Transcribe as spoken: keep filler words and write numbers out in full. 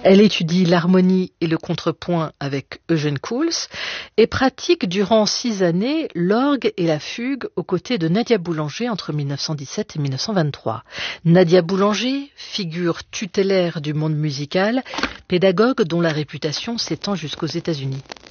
Elle étudie l'harmonie et le contrepoint avec Eugène Kouls et pratique durant six années l'orgue et la fugue aux côtés de Nadia Boulanger entre mille neuf cent dix-sept et mille neuf cent vingt-trois. Nadia Boulanger, figure tutélaire du monde musical, pédagogue dont la réputation s'étend jusqu'aux États-Unis.